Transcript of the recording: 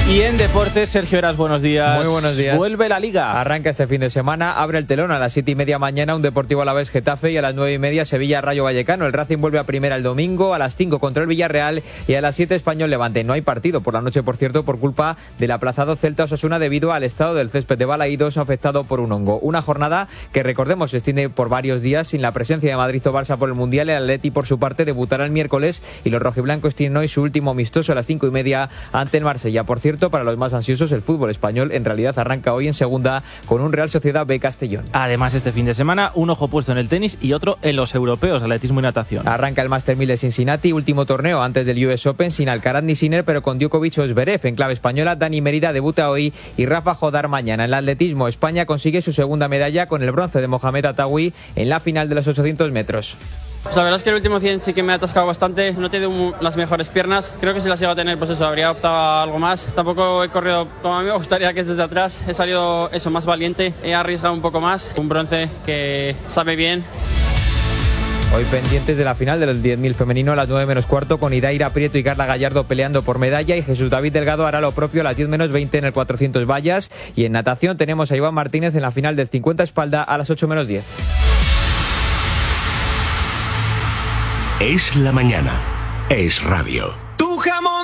Y en deportes, Sergio Heras, buenos días. Muy buenos días. Vuelve la Liga. Arranca este fin de semana, abre el telón a las 7:30 mañana un Deportivo Alavés Getafe y a las 9:30 Sevilla Rayo Vallecano. El Racing vuelve a primera el domingo, a las 5 contra el Villarreal y a las 7 Español Levante. No hay partido por la noche, por cierto, por culpa del aplazado Celta Osasuna debido al estado del césped de Balaídos afectado por un hongo. Una jornada que, recordemos, se extiende por varios días sin la presencia de Madrid o Barça por el Mundial. El Atleti, por su parte, debutará el miércoles y los rojiblancos tienen hoy su último amistoso a las 5:30 ante el Marsella. Por cierto, para los más ansiosos, el fútbol español en realidad arranca hoy en segunda con un Real Sociedad B Castellón. Además, este fin de semana, un ojo puesto en el tenis y otro en los europeos, atletismo y natación. Arranca el Master 1000 de Cincinnati, último torneo antes del US Open, sin Alcaraz ni Sinner, pero con Djokovic o Zverev. En clave española, Dani Merida debuta hoy y Rafa Jodar mañana. En el atletismo, España consigue su segunda medalla con el bronce de Mohamed Atawi en la final de los 800 metros. Pues la verdad es que el último 100 sí que me ha atascado bastante, no he tenido las mejores piernas, creo que si las iba a tener, pues eso, habría optado a algo más. Tampoco he corrido como a mí me gustaría, que es desde atrás, he salido eso, más valiente, he arriesgado un poco más, un bronce que sabe bien. Hoy pendientes de la final de los 10.000 femenino a las 9 menos cuarto, con Idaira Prieto y Carla Gallardo peleando por medalla, y Jesús David Delgado hará lo propio a las 10 menos 20 en el 400 vallas. Y en natación tenemos a Iván Martínez en la final del 50 espalda a las 8 menos 10. Es la mañana. Es radio. Tu jamón